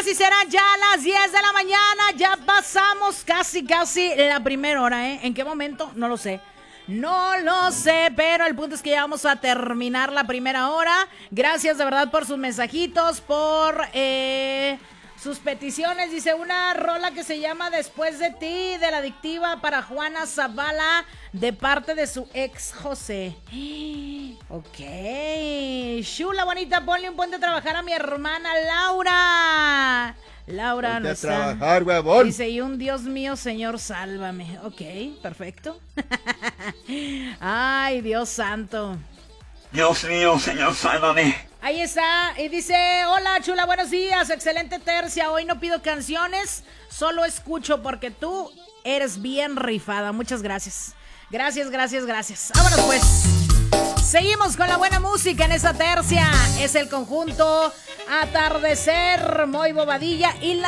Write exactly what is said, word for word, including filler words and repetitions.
casi serán ya las diez de la mañana. Ya pasamos casi, casi la primera hora, ¿eh? ¿En qué momento? No lo sé. No lo sé, pero el punto es que ya vamos a terminar la primera hora. Gracias de verdad por sus mensajitos, por eh, sus peticiones. Dice una rola que se llama Después de ti, de La Adictiva, para Juana Zavala, de parte de su ex José. Ok. Chula bonita, ponle un puente a trabajar a mi hermana Laura. Laura Ponte no a está. trabajar, huevón. Dice, y un Dios mío, Señor, sálvame. Ok, perfecto. Ay, Dios santo. Dios mío, Señor, sálvame. Ahí está, y dice, hola chula, buenos días, excelente tercia, hoy no pido canciones, solo escucho porque tú eres bien rifada, muchas gracias. Gracias, gracias, gracias. Vámonos pues. Seguimos con la buena música en esta tercia. Es el conjunto Atardecer, Moy Bobadilla y la